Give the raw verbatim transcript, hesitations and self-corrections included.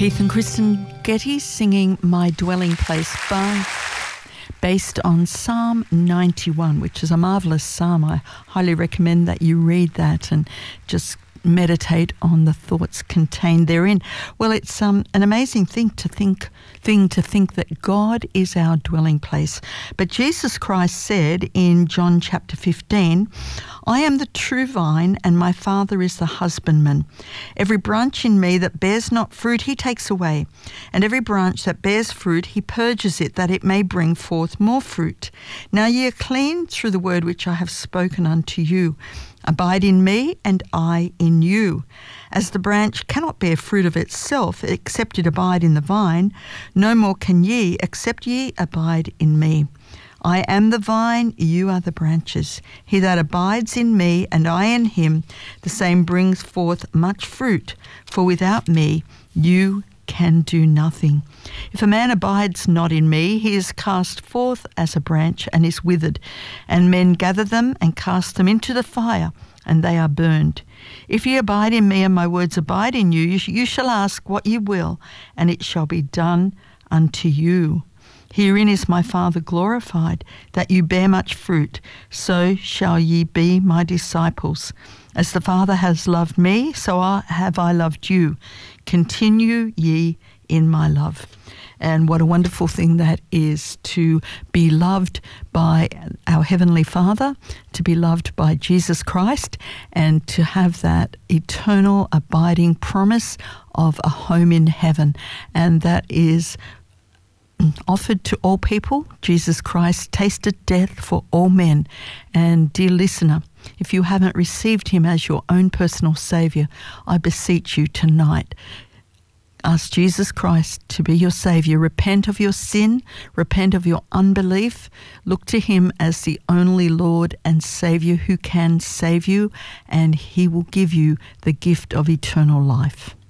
Keith and Kristen Getty singing My Dwelling Place by, based on Psalm ninety-one, which is a marvellous psalm. I highly recommend that you read that and just meditate on the thoughts contained therein. Well, it's um, an amazing thing to think thing to think that God is our dwelling place. But Jesus Christ said in John chapter fifteen, I am the true vine and my Father is the husbandman. Every branch in me that bears not fruit he takes away, and every branch that bears fruit he purges it, that it may bring forth more fruit. Now ye are clean through the word which I have spoken unto you. Abide in me, and I in you. As the branch cannot bear fruit of itself, except it abide in the vine, no more can ye, except ye abide in me. I am the vine, you are the branches. He that abides in me, and I in him, the same brings forth much fruit. For without me you can do nothing. If a man abides not in me, he is cast forth as a branch and is withered, and men gather them and cast them into the fire, and they are burned. If ye abide in me and my words abide in you, you shall ask what ye will, and it shall be done unto you. Herein is my Father glorified, that you bear much fruit, so shall ye be my disciples. As the Father has loved me, so I, have I loved you. Continue ye in my love. And what a wonderful thing that is, to be loved by our Heavenly Father, to be loved by Jesus Christ, and to have that eternal abiding promise of a home in heaven. And that is offered to all people. Jesus Christ tasted death for all men. And dear listener, if you haven't received him as your own personal Saviour, I beseech you tonight, ask Jesus Christ to be your Saviour. Repent of your sin, repent of your unbelief, look to him as the only Lord and Saviour who can save you, and he will give you the gift of eternal life.